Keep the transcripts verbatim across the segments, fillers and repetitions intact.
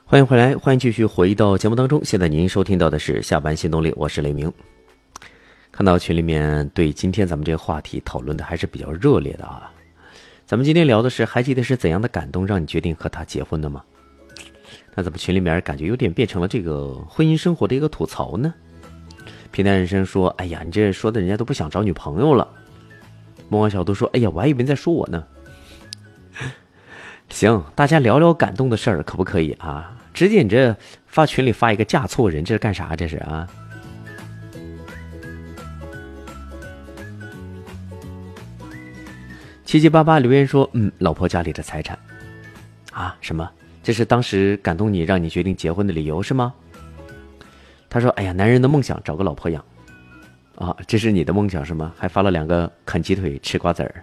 欢迎回来，欢迎继续回到节目当中。现在您收听到的是下班新动力，我是雷鸣。看到群里面对今天咱们这个话题讨论的还是比较热烈的啊。咱们今天聊的是，还记得是怎样的感动让你决定和他结婚的吗？那咱们群里面感觉有点变成了这个婚姻生活的一个吐槽呢。平淡人生说，哎呀，你这说的人家都不想找女朋友了。梦幻小度说，哎呀，我还以为你在说我呢。行，大家聊聊感动的事儿，可不可以啊？直接你这发群里发一个嫁错人，这是干啥？这是啊？七七八八留言说，嗯，老婆家里的财产啊？什么？这是当时感动你，让你决定结婚的理由是吗？他说，哎呀，男人的梦想找个老婆养啊，这是你的梦想是吗？还发了两个啃鸡腿吃瓜子儿。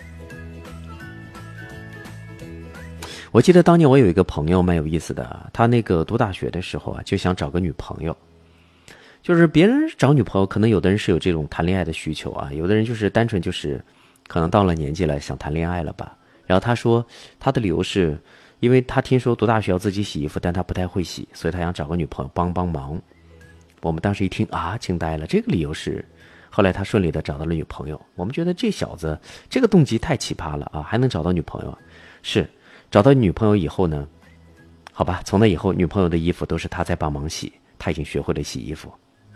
我记得当年我有一个朋友蛮有意思的，他那个读大学的时候啊，就想找个女朋友。就是别人找女朋友，可能有的人是有这种谈恋爱的需求啊，有的人就是单纯就是可能到了年纪了想谈恋爱了吧。然后他说他的理由是因为他听说读大学要自己洗衣服，但他不太会洗，所以他想找个女朋友帮帮忙。我们当时一听啊，惊呆了，这个理由是。后来他顺利的找到了女朋友，我们觉得这小子这个动机太奇葩了啊，还能找到女朋友。是找到女朋友以后呢，好吧，从那以后女朋友的衣服都是他在帮忙洗，他已经学会了洗衣服。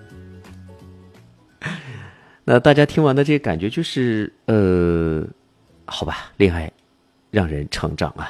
那大家听完的这个感觉就是呃好吧，恋爱让人成长啊。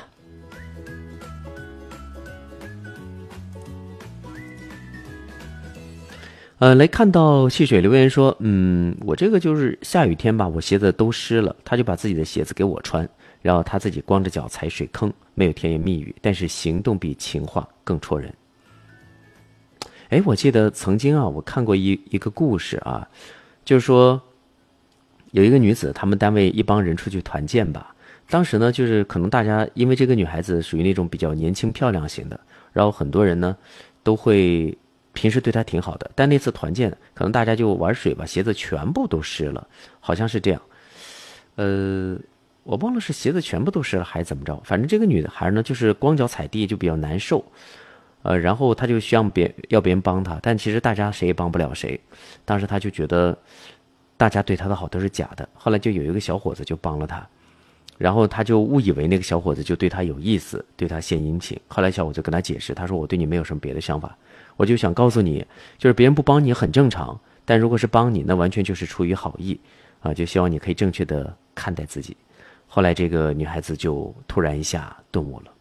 呃，来看到汽水留言说，嗯，我这个就是下雨天吧，我鞋子都湿了，他就把自己的鞋子给我穿，然后他自己光着脚踩水坑，没有甜言蜜语，但是行动比情话更戳人。哎，我记得曾经啊，我看过一一个故事啊，就是说有一个女子，他们单位一帮人出去团建吧，当时呢，就是可能大家因为这个女孩子属于那种比较年轻漂亮型的，然后很多人呢都会平时对她挺好的，但那次团建可能大家就玩水吧，鞋子全部都湿了，好像是这样。呃，我忘了是鞋子全部都湿了还是怎么着，反正这个女孩呢就是光脚踩地就比较难受。呃，然后她就需要别要别人帮她，但其实大家谁也帮不了谁。当时她就觉得大家对她的好都是假的，后来就有一个小伙子就帮了她，然后她就误以为那个小伙子就对她有意思，对她献殷勤。后来小伙子跟她解释，他说我对你没有什么别的想法，我就想告诉你，就是别人不帮你很正常，但如果是帮你，那完全就是出于好意啊，就希望你可以正确的看待自己。后来这个女孩子就突然一下顿悟了，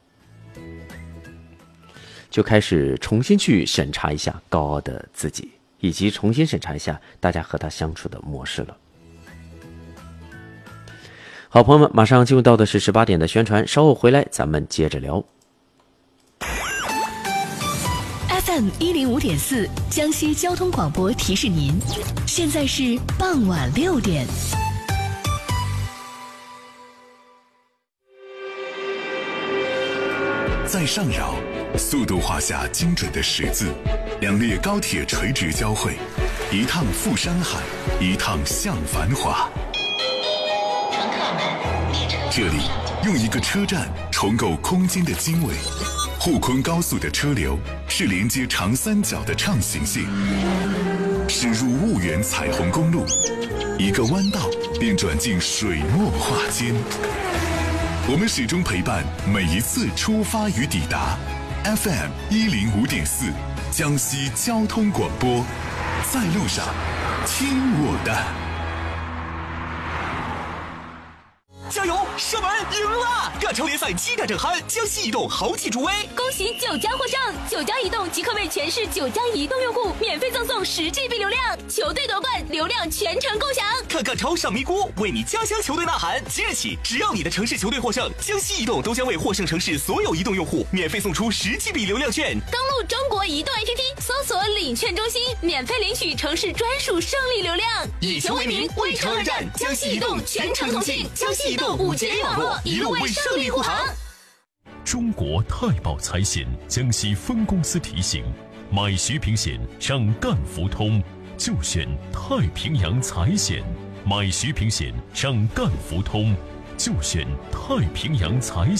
就开始重新去审查一下高傲的自己，以及重新审查一下大家和他相处的模式了。好，朋友们，马上进入到的是十八点的宣传，稍后回来咱们接着聊。 F M 一零五点四，江西交通广播提示您，现在是傍晚六点。 在上饶，速度画下精准的十字，两列高铁垂直交汇，一趟赴山海，一趟向繁华。这里用一个车站重构空间的经纬，沪昆高速的车流是连接长三角的畅行性，驶入婺源彩虹公路，一个弯道便转进水墨画间。我们始终陪伴每一次出发与抵达。 F M 一零五点四，江西交通广播，在路上听我的。 加油！射门赢了！亚超联赛激战正酣，江西移动豪气助威， 恭喜九家获胜！九家移动即刻为全市九家移动用户免费赠送十 G B 流量，球队夺冠，流量全程共享。 看看超上咪咕，为你家乡球队呐喊！即日起，只要你的城市球队获胜，江西移动都将为获胜城市所有移动用户免费送出十 G B 流量券。 登录中国移动 A P P， 搜索领券中心，免费领取城市专属胜利流量。 以球为名，为城而战，江西移动全程同信，江西移动五 G A 网络，一路为胜利护航。 中国太保财险江西分公司提醒：买徐平险上赣福通，就选太平洋财险；买徐平险上赣福通，就选太平洋财险。